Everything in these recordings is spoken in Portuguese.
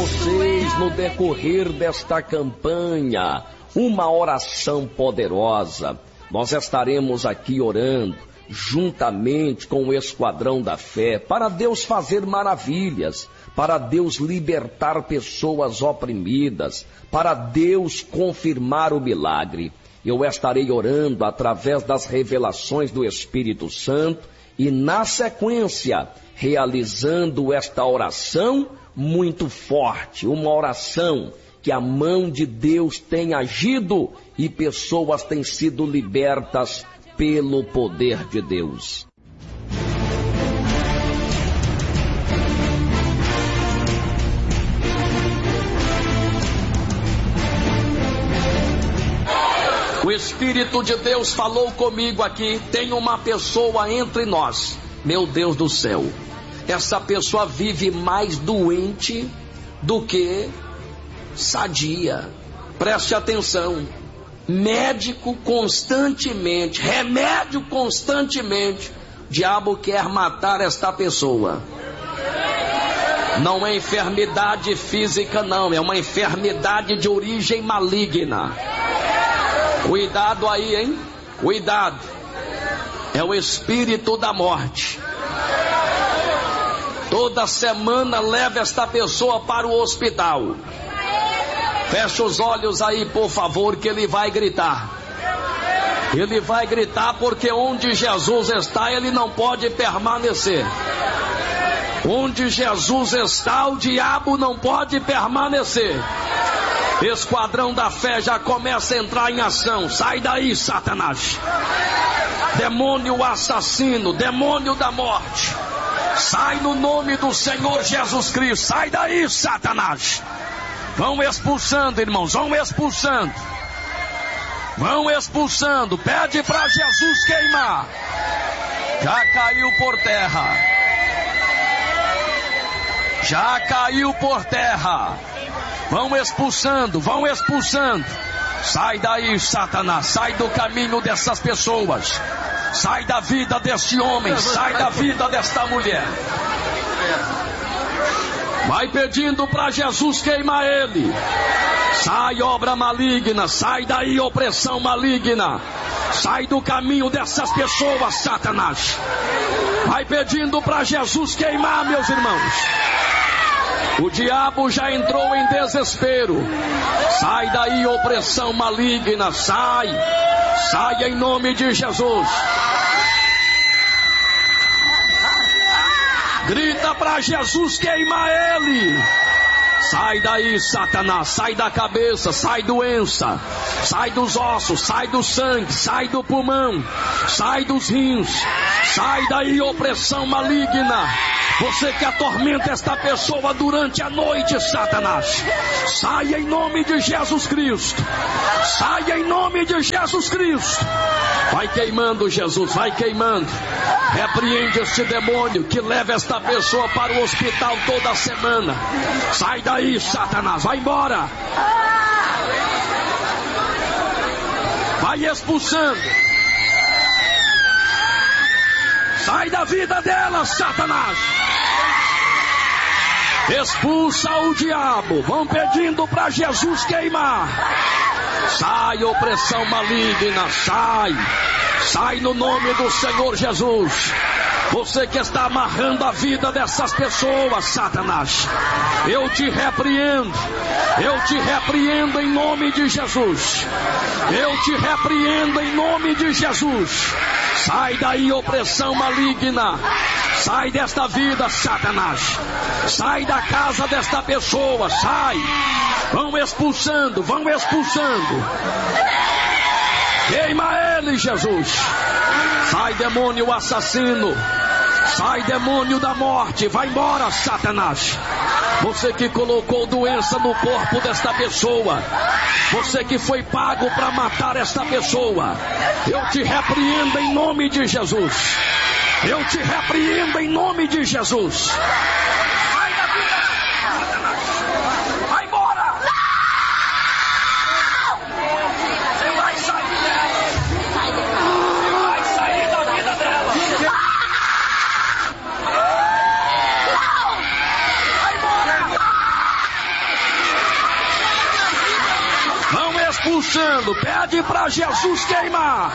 vocês no decorrer desta campanha uma oração poderosa. Nós estaremos aqui orando juntamente com o Esquadrão da Fé para Deus fazer maravilhas, para Deus libertar pessoas oprimidas, para Deus confirmar o milagre. Eu estarei orando através das revelações do Espírito Santo e, na sequência, realizando esta oração muito forte, uma oração que a mão de Deus tem agido e pessoas têm sido libertas pelo poder de Deus. O Espírito de Deus falou comigo aqui, tem uma pessoa entre nós, meu Deus do céu, essa pessoa vive mais doente do que sadia. Preste atenção, médico constantemente, remédio constantemente, o diabo quer matar esta pessoa. Não é enfermidade física não, é uma enfermidade de origem maligna. Cuidado aí, hein? Cuidado. É o espírito da morte. Toda semana leva esta pessoa para o hospital. Fecha os olhos aí, por favor, que ele vai gritar. Ele vai gritar porque onde Jesus está, ele não pode permanecer. Onde Jesus está, o diabo não pode permanecer. Esquadrão da Fé já começa a entrar em ação. Sai daí, Satanás. Demônio assassino, demônio da morte. Sai no nome do Senhor Jesus Cristo. Sai daí, Satanás. Vão expulsando, irmãos, vão expulsando. Vão expulsando. Pede para Jesus queimar. Já caiu por terra. Já caiu por terra. Vão expulsando, vão expulsando. Sai daí, Satanás, sai do caminho dessas pessoas. Sai da vida deste homem, sai da vida desta mulher. Vai pedindo para Jesus queimar ele. Sai obra maligna, sai daí opressão maligna. Sai do caminho dessas pessoas, Satanás. Vai pedindo para Jesus queimar, meus irmãos. O diabo já entrou em desespero. Sai daí, opressão maligna, sai. Sai em nome de Jesus. Grita para Jesus queimar ele. Sai daí, Satanás, sai da cabeça, sai doença, sai dos ossos, sai do sangue, sai do pulmão, sai dos rins. Sai daí, opressão maligna. Você que atormenta esta pessoa durante a noite, Satanás. Sai em nome de Jesus Cristo. Sai em nome de Jesus Cristo. Vai queimando, Jesus, vai queimando. Repreende este demônio que leva esta pessoa para o hospital toda semana. Sai daí, Satanás, vai embora. Vai expulsando. Sai da vida dela, Satanás. Expulsa o diabo. Vão pedindo para Jesus queimar. Sai, opressão maligna, sai. Sai no nome do Senhor Jesus. Você que está amarrando a vida dessas pessoas, Satanás, eu te repreendo. Eu te repreendo em nome de Jesus. Eu te repreendo em nome de Jesus. Sai daí, opressão maligna. Sai desta vida, Satanás. Sai da casa desta pessoa, sai. Vão expulsando, vão expulsando. Queima ele, Jesus. Sai, demônio assassino. Sai, demônio da morte. Vai embora, Satanás. Você que colocou doença no corpo desta pessoa. Você que foi pago para matar esta pessoa. Eu te repreendo em nome de Jesus. Eu te repreendo em nome de Jesus. Sai da vida, Satanás. Vai embora. Você vai sair dela. Você vai sair da vida dela. Vai embora. expulsando. Pede para Jesus queimar.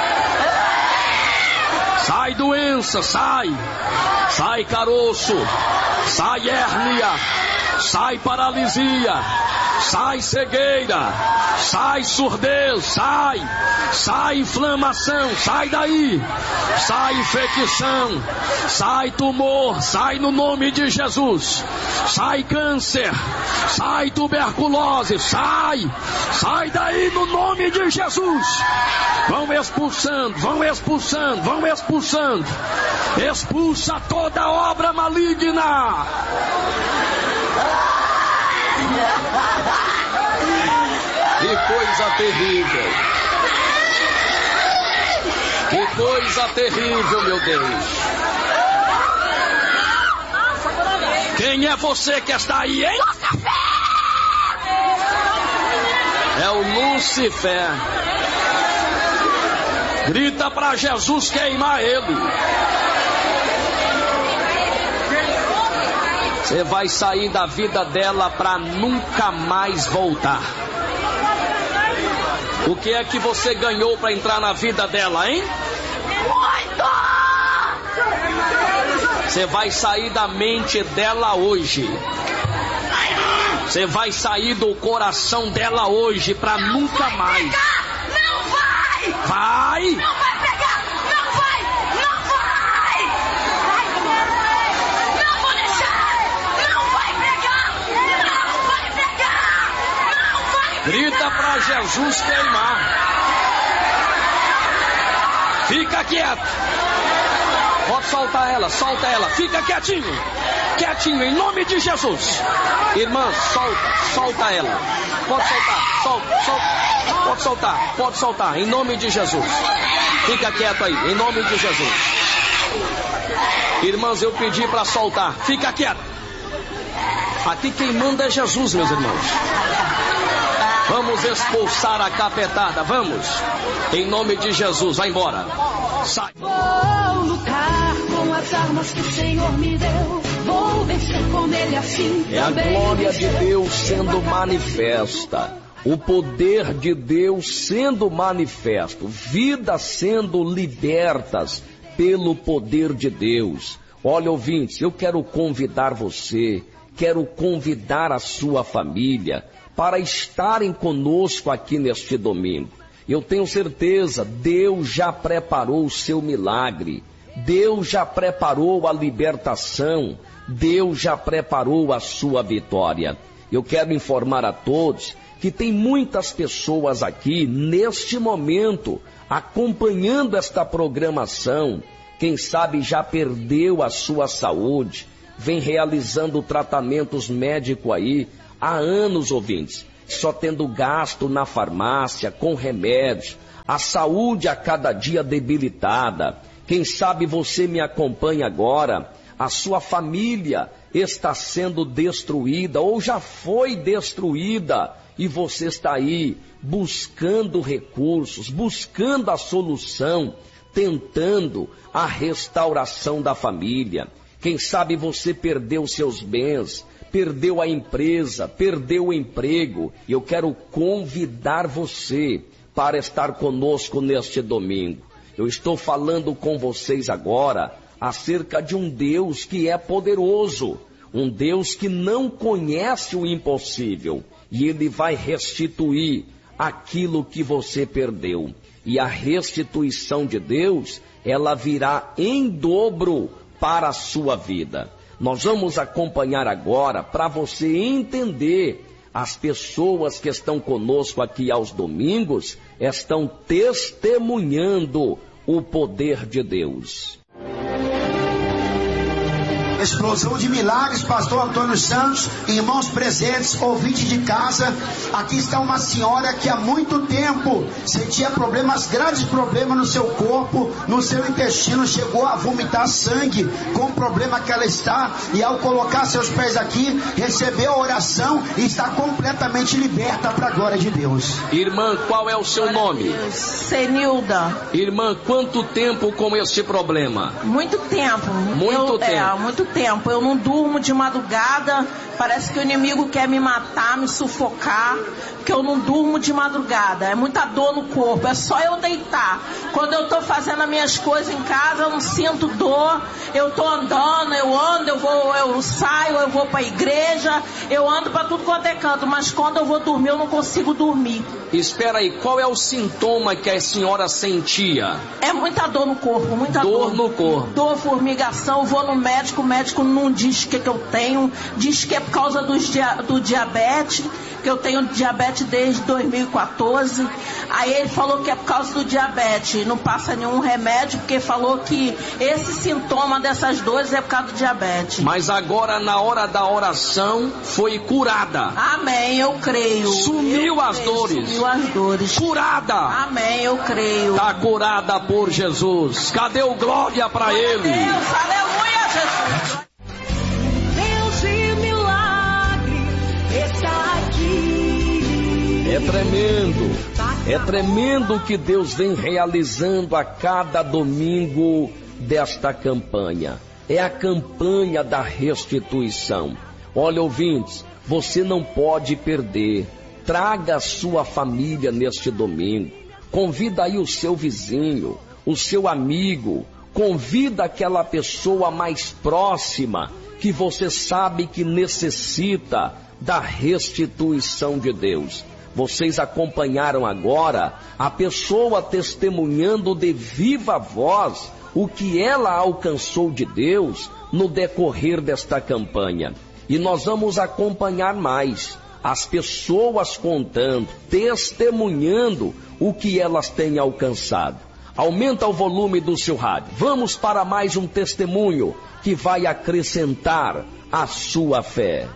Sai doença, sai. Sai caroço. Sai hérnia. Sai paralisia. Sai cegueira. Sai surdez. Sai inflamação. Sai daí. Sai infecção. Sai tumor. Sai no nome de Jesus. Sai câncer. Sai tuberculose. Sai daí no nome de Jesus. Vão expulsando, vão expulsando, vão expulsando. Expulsa toda obra maligna. Que coisa terrível. Que coisa terrível, meu Deus. Quem é você que está aí, hein? É o Lúcifer. Grita para Jesus queimar ele. Você vai sair da vida dela para nunca mais voltar. O que é que você ganhou para entrar na vida dela, hein? Muito! Você vai sair da mente dela hoje. Você vai sair do coração dela hoje para nunca mais. Não vai! Vai! Não vai pegar! Não vai! Não vai! Não vou deixar! Não vai pegar! Não vai pegar! Não vai pegar! Grita pra Jesus queimar. Fica quieto. Pode soltar ela, solta ela. Fica quietinho. Quietinho, em nome de Jesus. Irmã, solta ela. Pode soltar, solta. Pode soltar, em nome de Jesus. Fica quieto aí, em nome de Jesus. Irmãs, eu pedi para soltar. Fica quieto. Aqui quem manda é Jesus, meus irmãos. Vamos expulsar a capetada, vamos. Em nome de Jesus, vai embora. Sai. Vou lutar com as armas que o Senhor me deu. Vou vencer com ele assim. É a glória de Deus sendo manifesta. O poder de Deus sendo manifesto. Vidas sendo libertas pelo poder de Deus. Olha, ouvintes, eu quero convidar você, quero convidar a sua família para estarem conosco aqui neste domingo. Eu tenho certeza, Deus já preparou o seu milagre, Deus já preparou a libertação, Deus já preparou a sua vitória. Eu quero informar a todos que tem muitas pessoas aqui neste momento acompanhando esta programação. Quem sabe já perdeu a sua saúde, vem realizando tratamentos médicos aí há anos, ouvintes, só tendo gasto na farmácia, com remédios, a saúde a cada dia debilitada. Quem sabe você me acompanha agora, a sua família está sendo destruída ou já foi destruída e você está aí buscando recursos, buscando a solução, tentando a restauração da família. Quem sabe você perdeu seus bens, perdeu a empresa, perdeu o emprego. E eu quero convidar você para estar conosco neste domingo. Eu estou falando com vocês agora acerca de um Deus que é poderoso, um Deus que não conhece o impossível, e Ele vai restituir aquilo que você perdeu. E a restituição de Deus, ela virá em dobro para a sua vida. Nós vamos acompanhar agora para você entender. As pessoas que estão conosco aqui aos domingos estão testemunhando o poder de Deus. Explosão de milagres, pastor Antônio Santos, irmãos presentes, ouvinte de casa. Aqui está uma senhora que há muito tempo sentia problemas, grandes problemas no seu corpo, no seu intestino, chegou a vomitar sangue com o problema que ela está, e ao colocar seus pés aqui, recebeu a oração e está completamente liberta para a glória de Deus. Irmã, qual é o seu nome? Senilda. Irmã, quanto tempo com este problema? Muito tempo. Muito tempo. Muito tempo. Eu não durmo de madrugada, Parece que o inimigo quer me matar, me sufocar, porque eu não durmo de madrugada. É muita dor no corpo, é só eu deitar. Quando eu tô fazendo as minhas coisas em casa, eu não sinto dor. Eu tô andando, eu saio, eu vou pra igreja, eu ando pra tudo quanto é canto, mas quando eu vou dormir, eu não consigo dormir. Espera aí, qual é o sintoma que a senhora sentia? É muita dor no corpo, muita dor. Dor no corpo. Dor, formigação, vou no médico, o médico não diz o que eu tenho, diz que é por causa do diabetes, que eu tenho diabetes desde 2014. Aí ele falou que é por causa do diabetes, não passa nenhum remédio, porque falou que esse sintoma dessas dores é por causa do diabetes. Mas agora, na hora da oração, foi curada. Amém, eu creio. Sumiu as dores. Sumiu as dores. Curada. Amém, eu creio. Está curada por Jesus. Cadê o glória para Ele? Deus, aleluia, Jesus. Deus de milagre está aqui. É tremendo o que Deus vem realizando a cada domingo desta campanha. É a campanha da restituição. Olha, ouvintes, você não pode perder. Traga a sua família neste domingo. Convida aí o seu vizinho, o seu amigo. Convida aquela pessoa mais próxima que você sabe que necessita da restituição de Deus. Vocês acompanharam agora a pessoa testemunhando de viva voz o que ela alcançou de Deus no decorrer desta campanha. E nós vamos acompanhar mais as pessoas contando, testemunhando o que elas têm alcançado. Aumenta o volume do seu rádio. Vamos para mais um testemunho que vai acrescentar a sua fé.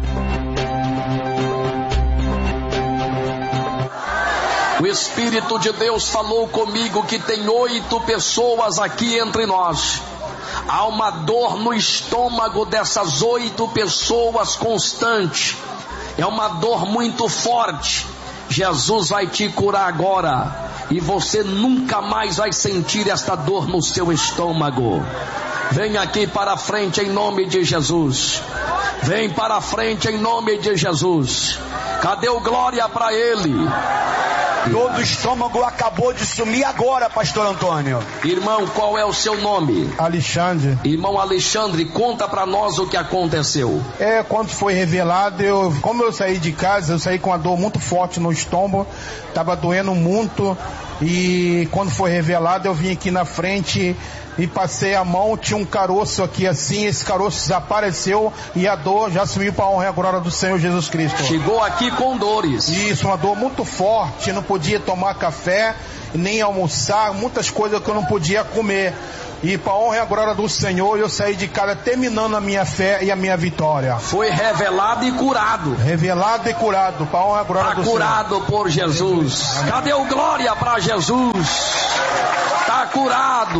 O Espírito de Deus falou comigo que tem 8 pessoas aqui entre nós. Há uma dor no estômago dessas 8 pessoas constante. É uma dor muito forte. Jesus vai te curar agora. E você nunca mais vai sentir esta dor no seu estômago. Vem aqui para frente em nome de Jesus. Vem para frente em nome de Jesus. Cadê o glória para Ele? Dor do estômago acabou de sumir agora, pastor Antônio. Irmão, qual é o seu nome? Alexandre. Irmão Alexandre, conta para nós o que aconteceu. Quando foi revelado, como eu saí de casa, eu saí com uma dor muito forte no estômago, estava doendo muito, e quando foi revelado, eu vim aqui na frente e passei a mão, tinha um caroço aqui assim, esse caroço desapareceu e a dor já sumiu para a honra e a glória do Senhor Jesus Cristo. Chegou aqui com dores. Isso, uma dor muito forte, não podia tomar café, nem almoçar, muitas coisas que eu não podia comer. E para a honra e a glória do Senhor, eu saí de casa terminando a minha fé e a minha vitória. Foi revelado e curado. Revelado e curado, para a honra e a glória do Senhor. Está curado por Jesus. Cadê o glória para Jesus? Está curado.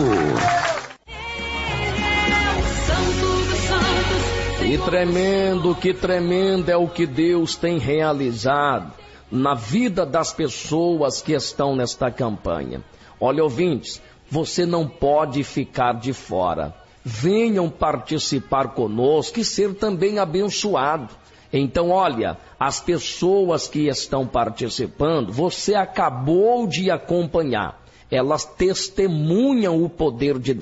Que tremendo é o que Deus tem realizado na vida das pessoas que estão nesta campanha. Olha, ouvintes, você não pode ficar de fora. Venham participar conosco e ser também abençoado. Então, olha, as pessoas que estão participando, você acabou de acompanhar. Elas testemunham o poder de Deus.